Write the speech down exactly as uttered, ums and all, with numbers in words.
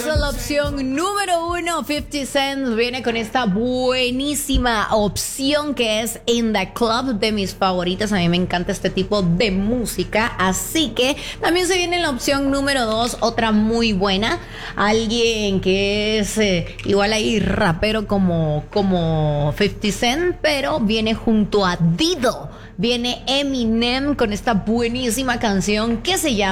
a la opción número uno. cincuenta Cent viene con esta buenísima opción que es In the Club, de mis favoritas. A mí me encanta este tipo de música. Así que también se viene en la opción número dos, otra muy buena. Alguien que es eh, igual ahí rapero como, como cincuenta Cent, pero viene junto a Dido. Viene Eminem con esta buenísima canción que se llama